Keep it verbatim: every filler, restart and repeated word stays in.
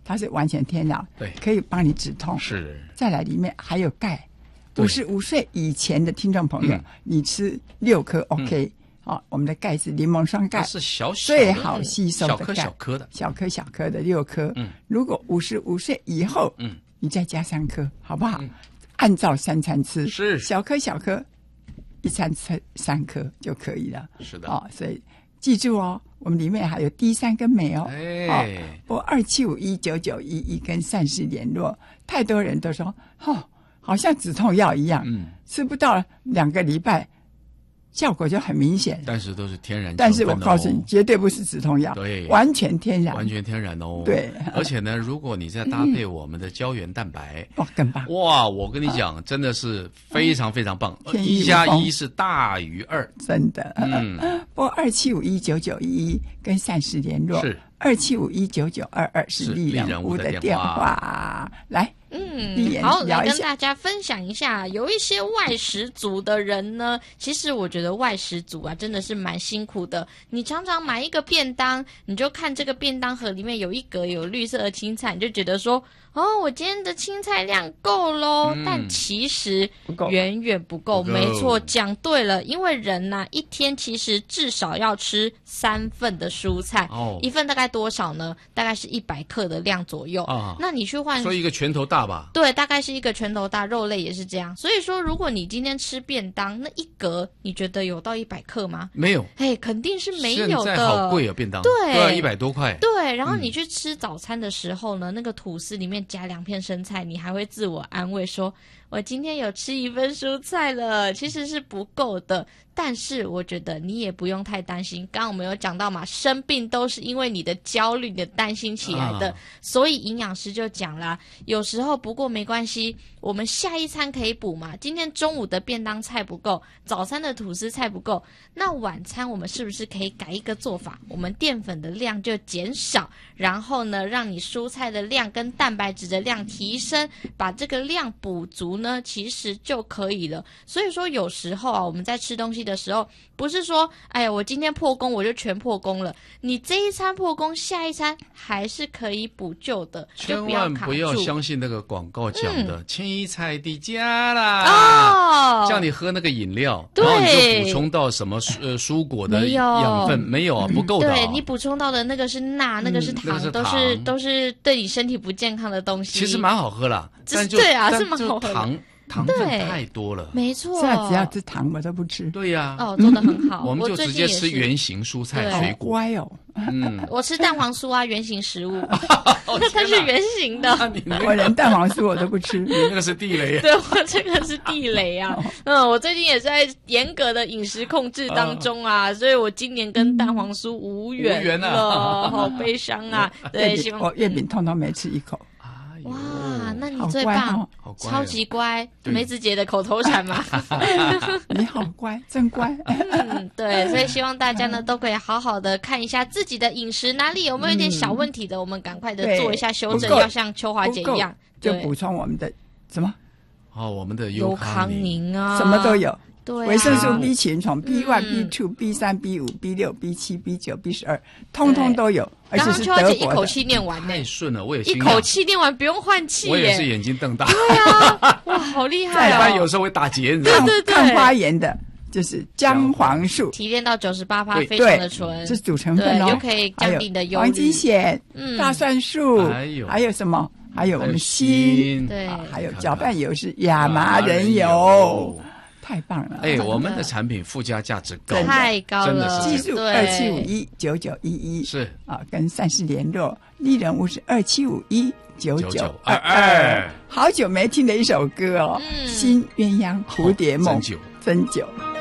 它是完全天然， 对， 可以帮你止痛。 是， 再来里面还有钙，五十五岁以前的听众朋友，嗯、你吃六颗 OK。嗯哦，我们的钙是柠檬酸钙， 是小小的最好吸收的钙， 小颗小颗的， 小颗小颗的六颗。嗯，如果五十五岁以后，嗯，你再加三颗，好不好？嗯、按照三餐吃， 是小颗小颗，一餐吃三颗就可以了。 是的， 哦，所以记住哦，我们里面还有 D 三跟镁哦。 哎， 哦，拨二七五一九九一一跟善事联络。太多人都说，哦，好像止痛药一样，嗯，吃不到两个礼拜。效果就很明显， 但是都是天然成分、哦。 但是我告诉你，绝对不是止痛药， 对， 完全天然， 完全天然哦。 对， 而且呢，如果你再搭配我们的胶原蛋白， 哇、嗯，更棒！ 哇，我跟你讲，真的是非常非常棒， 嗯、 一加一是大于二， 真的。嗯，拨二七五一九九一一跟善事联络， 是二七五一九九二二是丽人屋的电话，来。 嗯，好，来跟大家分享一下，有一些外食族的人呢，其实我觉得外食族啊，真的是蛮辛苦的。你常常买一个便当，你就看这个便当盒里面有一格有绿色的青菜，你就觉得说，哦，我今天的青菜量够咯、嗯、但其实远远不够。没错，讲对了，因为人呐、啊，一天其实至少要吃三份的蔬菜，哦，一份大概多少呢？大概是一百克的量左右。啊，那你去换， 所以一个拳头大吧？ 对，大概是一个拳头大，肉类也是这样。所以说，如果你今天吃便当，那一格你觉得有到一百克吗？ 没有， 嘿，肯定是没有的。 现在好贵啊，便当， 对， 都要一百多块。 对，然后你去吃早餐的时候呢，嗯、那个吐司里面夹两片生菜，你还会自我安慰说，我今天有吃一份蔬菜了，其实是不够的。但是我觉得你也不用太担心，刚刚我们有讲到嘛，生病都是因为你的焦虑、你的担心起来的，啊、所以营养师就讲啦，有时候不过没关系，我们下一餐可以补嘛。今天中午的便当菜不够，早餐的吐司菜不够，那晚餐我们是不是可以改一个做法？我们淀粉的量就减少，然后呢，让你蔬菜的量跟蛋白质的量提升，把这个量补足呢，其实就可以了。所以说，有时候啊，我们在吃东西的时候，不是说哎呀我今天破功我就全破功了，你这一餐破功，下一餐还是可以补救的， 千万不要相信那个广告讲的青菜的家啦， 哦， 叫你喝那个饮料，然后你就补充到什么呃蔬果的养分，没有啊，不够的、哦。 对，你补充到的那个是钠，那个是糖，嗯、是糖都是都是对你身体不健康的东西。 其实蛮好喝啦，但就对啊，是蛮好喝的。 糖糖分太多了， 没错。 现在只要吃糖我都不吃。 对呀、 啊，哦，做得很好。 我们就直接吃原形蔬菜水果。 乖哦， 嗯，我吃蛋黄酥啊，原形食物，它是原形的。 我连蛋黄酥我都不吃， 你那个是地雷。 对，我这个是地雷啊。嗯，我最近也是在严格的饮食控制当中啊，所以我今年跟蛋黄酥无缘了，无缘啊、好悲伤啊。对，希望我月饼通通没吃一口。 哇，那你最棒， 哦、 超级乖，梅子姐的口头禅嘛。 你好乖，真乖。 嗯，对，所以希望大家呢都可以好好的看一下自己的饮食哪里有没有一点小问题的，嗯、我们赶快的做一下修正，要像秋华姐一样， 就补充我们的什么？ 哦，我们的优康宁啊， 什么都有。 对、啊， 维生素 B 群从 B 一、B 二、B 三、B 五、B 六、B 七、B 九、B 十二，通通都有，而且是德国的。 刚刚一口气念完呢， 太顺了，我也一口气念完不用换气耶， 我也是眼睛瞪大。 对啊，哇，好厉害哦！但有时候会打结，你知道吗？ 对对对， 抗发炎的就是姜黄素， 提炼到九十八趴，非常的纯， 这是主成分哦， 又可以降低你的忧虑。 黄金酰、嗯、大蒜素，还有还有什么？还有我们锌， 对， 还有搅拌油是亚麻仁油。太棒了！ 哎，我们的产品附加价值高， 太高了， 真的是。 记住二七五一九九一一是啊，跟善事联络。丽人屋是二七五一九九二二。好久没听的一首歌哦，嗯《新鸳鸯蝴蝶梦》， 针灸， 针灸。